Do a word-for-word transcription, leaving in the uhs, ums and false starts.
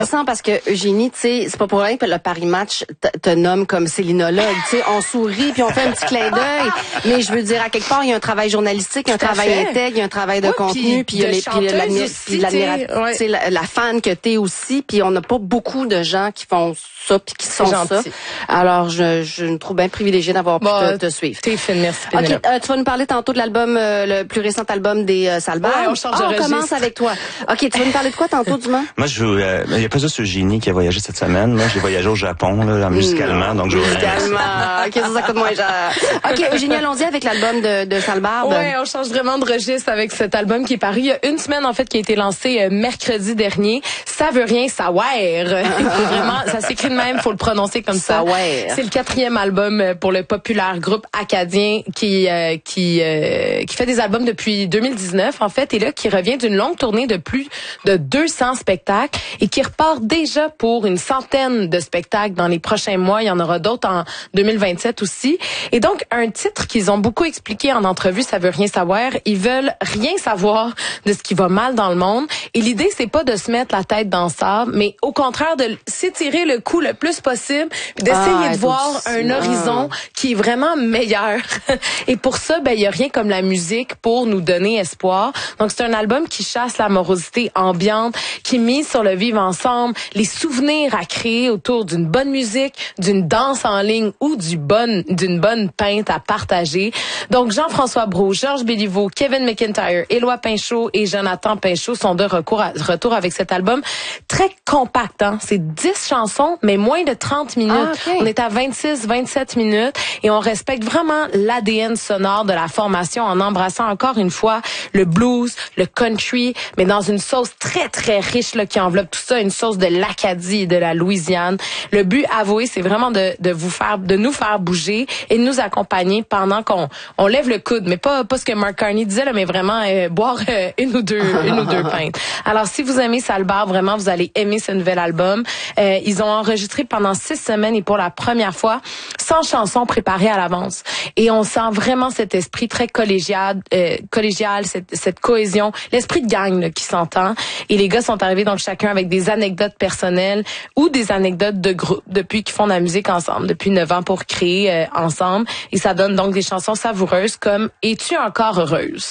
Parce que Eugénie, tu sais, c'est pas pour rien que le Paris Match te, te nomme comme célinologue. Tu sais, on sourit puis on fait un petit clin d'œil, mais je veux dire à quelque part il y a un travail journalistique, un travail intègre, il y a un travail de ouais, contenu, puis il y a les puis l'admiration, tu sais, la, la fan que t'es aussi, puis on n'a pas beaucoup de gens qui font ça puis qui sont gentil. Ça. Alors je, je me trouve bien privilégiée d'avoir pu bon, te, te suivre. T'es fine, merci. Ok, euh, tu vas nous parler tantôt de l'album, euh, le plus récent album des euh, Salbars. Ouais, on change ah, de on commence avec toi. Ok, tu vas nous parler de quoi tantôt, Dumas? Moi, je euh, il y a pas juste Eugénie qui a voyagé cette semaine. Moi, j'ai voyagé au Japon, là, musicalement, donc je musicalement. Ok, ça, ça coûte moins cher. Ok, Eugénie, allons-y avec l'album de, de Salbarbe. Ouais, on change vraiment de registre avec cet album qui est paru il y a une semaine, en fait, qui a été lancé euh, mercredi dernier. Ça veut rien savoir. Vraiment, ça s'écrit de même, faut le prononcer comme ça. C'est le quatrième album pour le populaire groupe acadien qui euh, qui euh, qui fait des albums depuis deux mille dix-neuf, en fait, et là, qui revient d'une longue tournée de plus de deux cents spectacles et qui repart déjà pour une centaine de spectacles dans les prochains mois. Il y en aura d'autres en deux mille vingt-sept aussi. Et donc, un titre qu'ils ont beaucoup expliqué en entrevue, ça veut rien savoir. Ils veulent rien savoir de ce qui va mal dans le monde. Et l'idée, c'est pas de se mettre la tête dans le sable, mais au contraire de s'étirer le cou le plus possible, puis d'essayer ah, de voir un horizon qui est vraiment meilleur. Et pour ça, ben, il y a rien comme la musique pour nous donner espoir. Donc, c'est un album qui chasse la morosité ambiante, qui mise sur le vivre ensemble, les souvenirs à créer autour d'une bonne musique, d'une danse en ligne ou du bonne, d'une bonne pinte à partager. Donc, Jean-François Brault, Georges Béliveau, Kevin McIntyre, Éloi Pinchot et Jonathan Pinchot sont de recours à, retour avec cet album très compact. Hein? C'est dix chansons, mais moins de trente minutes. Ah, okay. On est à vingt-six, vingt-sept minutes et on respecte vraiment l'A D N sonore de la formation en embrassant encore une fois le blues, le country, mais dans une sauce très, très riche là, qui enveloppe tout ça, une sauce de l'Acadie et de la Louisiane. Le but, avoué, c'est vraiment de, de vous faire, de nous faire bouger et de nous accompagner pendant qu'on on lève le coude, mais pas, pas ce que Mark Carney disait, là, mais vraiment euh, boire euh, une ou deux une ou deux pintes. Alors, si vous aimez Salbarbe, vraiment, vous allez aimer ce nouvel album. Euh, ils ont enregistré pendant six semaines et pour la première fois, cent chansons préparées à l'avance. Et on sent vraiment cet esprit très collégial, euh, collégial, cette, cette cohésion, l'esprit de gang là, qui s'entend. Et les gars sont arrivés donc chacun avec des anecdotes personnelles ou des anecdotes de groupe depuis qu'ils font de la musique ensemble, depuis neuf ans pour créer euh, ensemble. Et ça donne donc des chansons savoureuses comme « Es-tu encore heureuse ?»